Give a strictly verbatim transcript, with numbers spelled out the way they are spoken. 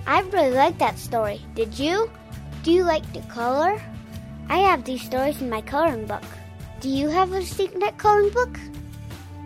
I really like that story. Did you? Do you like to color? I have these stories in my coloring book. Do you have a secret coloring book?